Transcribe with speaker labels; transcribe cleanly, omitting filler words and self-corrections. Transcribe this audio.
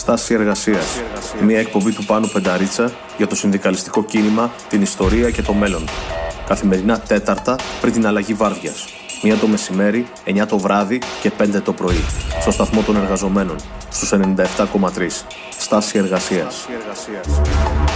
Speaker 1: Στάση εργασίας. Μια εκπομπή του Πάνου Πενταρίτσα για το συνδικαλιστικό κίνημα, την ιστορία και το μέλλον. Καθημερινά Τέταρτα πριν την αλλαγή βάρδιας. 1 το μεσημέρι, 9 το βράδυ και 5 το πρωί. Στο σταθμό των εργαζομένων, στους 97,3. Στάση εργασίας.